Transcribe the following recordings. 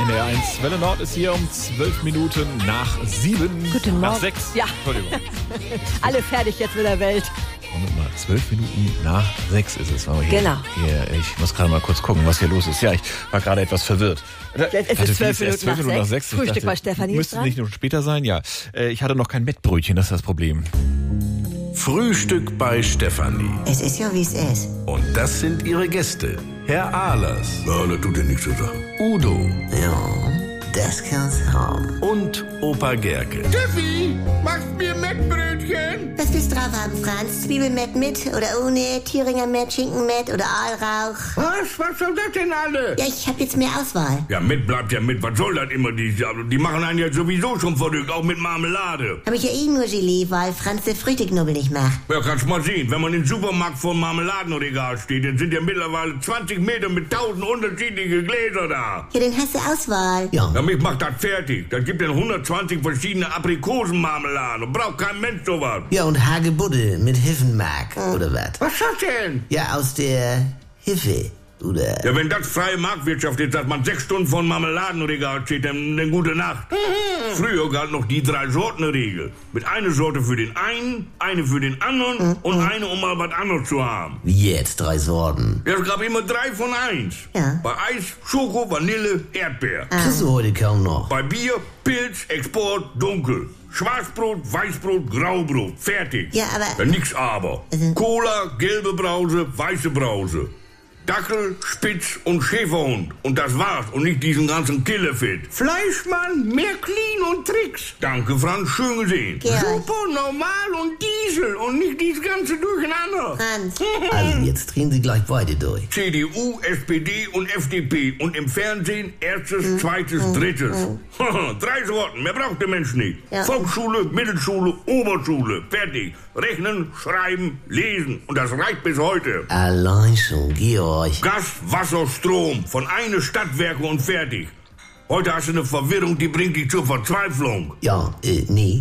NDR 1 Welle Nord ist hier um 12 Minuten nach 7. Guten Morgen. Nach 6. Ja. Entschuldigung. Alle fertig jetzt mit der Welt. Moment mal, 12 Minuten nach 6 ist es. Aber hier, Genau. Hier, ich muss gerade mal kurz gucken, was hier los ist. Ja, ich war gerade etwas verwirrt. Es ist 12 Minuten nach 6. Ich Frühstück dachte, bei Stefanie. Müsste nicht nur später sein, ja. Ich hatte noch kein Mettbrötchen, das ist das Problem. Frühstück bei Stefanie. Es ist ja, wie es ist. Und das sind ihre Gäste. Herr Ahlers. Ja, das tut dir nichts zu sagen. Udo. Ja, das kann's haben. Und Opa Gerke. Steffi, machst mir Mettbrötchen? Was willst du drauf haben, Franz? Zwiebelmett mit oder ohne? Thüringer Mett, Schinkenmett oder Aalrauch? Was soll das denn alle? Ja, ich hab jetzt mehr Auswahl. Ja, mit bleibt ja mit. Was soll das immer? Die machen einen ja sowieso schon verrückt, auch mit Marmelade. Hab ich ja eh nur Gelee, weil Franz der Früchteknubbel nicht macht. Ja, kannst mal sehen. Wenn man im Supermarkt vor dem Marmeladenregal steht, dann sind ja mittlerweile 20 Meter mit 1000 unterschiedliche Gläser da. Ja, dann hast du Auswahl. Ja. Ja, mich macht das fertig. Da gibt es 120 verschiedene Aprikosenmarmeladen. Braucht kein Mensch sowas. Ja, und Hagebutte mit Hiffenmark, oder was? Was ist das denn? Ja, aus der Hiffe, oder? Ja, wenn das freie Marktwirtschaft ist, dass man 6 Stunden vor dem Marmeladenregal steht, dann gute Nacht. Früher galt noch die 3-Sorten-Regel. Mit einer Sorte für den einen, eine für den anderen und eine, um mal was anderes zu haben. Wie jetzt, 3 Sorten. Ja, es gab immer 3 von 1. Ja. Bei Eis, Schoko, Vanille, Erdbeer. Kriegst du heute kaum noch. Bei Bier, Pilz, Export, Dunkel. Schwarzbrot, Weißbrot, Graubrot. Fertig. Ja, aber- Ja, nix aber. Cola, gelbe Brause, weiße Brause. Dackel, Spitz und Schäferhund. Und das war's. Und nicht diesen ganzen Killerfit. Fleischmann, mehr Clean und Tricks. Danke, Franz. Schön gesehen. Ja. Super, normal und Diesel. Und nicht dieses ganze Durcheinander. Franz. Also, jetzt drehen sie gleich beide durch. CDU, SPD und FDP. Und im Fernsehen erstes, zweites, drittes. 3 Sorten, mehr braucht der Mensch nicht. Ja. Volksschule, Mittelschule, Oberschule. Fertig. Rechnen, schreiben, lesen. Und das reicht bis heute. Allein schon, Georg. Gas, Wasser, Strom. Von eine Stadtwerke und fertig. Heute hast du eine Verwirrung, die bringt dich zur Verzweiflung. Ja, nee.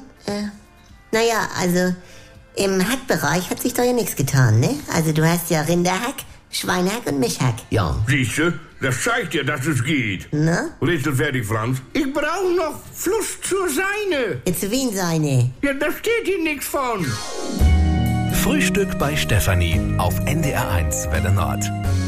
Naja, also im Hackbereich hat sich doch ja nichts getan, ne? Also du hast ja Rinderhack, Schweinehack und Mischhack. Ja. Siehste, das zeigt dir, dass es geht. Na? Rätsel fertig, Franz. Ich brauche noch Fluss zur Seine. Jetzt zu wen seine? Ja, da steht hier nichts von. Frühstück bei Stefanie auf NDR 1 Welle Nord.